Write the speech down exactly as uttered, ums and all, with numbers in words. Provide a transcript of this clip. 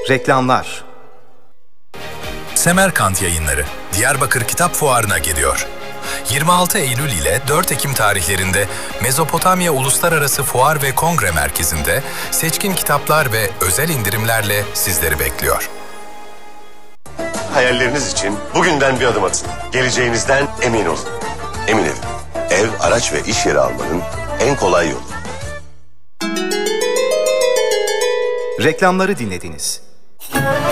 Reklamlar. Semerkant Yayınları Diyarbakır Kitap Fuarı'na geliyor. yirmi altı Eylül ile dört Ekim tarihlerinde Mezopotamya Uluslararası Fuar ve Kongre Merkezi'nde seçkin kitaplar ve özel indirimlerle sizleri bekliyor. Hayalleriniz için bugünden bir adım atın. Geleceğinizden emin olun. Emin Ev. Ev, araç ve iş yeri almanın en kolay yolu. Reklamları dinlediniz.